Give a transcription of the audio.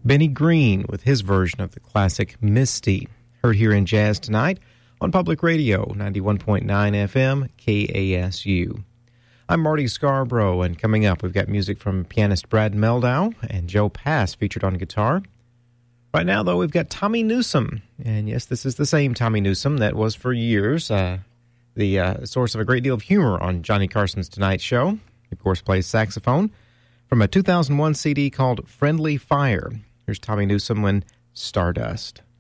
Benny Green with his version of the classic Misty, heard here in Jazz Tonight on Public Radio 91.9 FM KASU. I'm Marty Scarborough, and coming up we've got music from pianist Brad Mehldau and Joe Pass featured on guitar. Right now, though, we've got Tommy Newsom, and yes, this is the same Tommy Newsom that was for years the source of a great deal of humor on Johnny Carson's Tonight Show. He, of course, plays saxophone from a 2001 CD called Friendly Fire. Here's Tommy Newsom when Stardust.